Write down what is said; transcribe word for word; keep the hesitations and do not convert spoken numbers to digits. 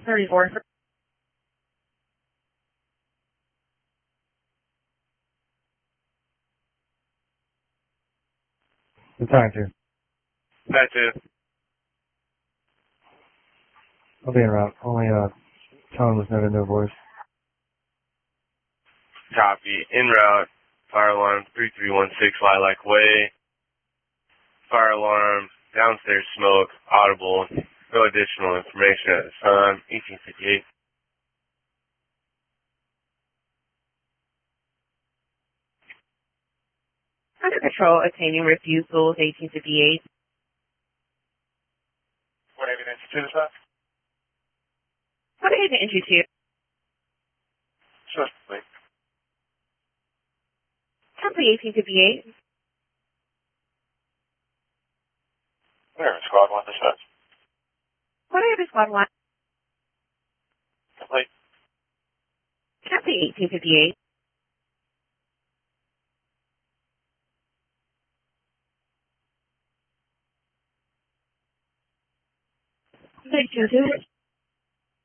thirty-four. You're talking to. That too. I'll be en route. Only, uh, tone was noted, no voice. Copy. En route. Fire alarm three three one six Lilac Way. Fire alarm. Downstairs smoke. Audible. No additional information at this time. eighteen fifty-eight. Under control, attaining refusals, eighteen fifty-eight. What evidence to the side? What is the entry to? Sure, please. Company eighteen fifty-eight. Where is squad one dispatch? What is squad one? Complete. Company eighteen fifty-eight. Thank you.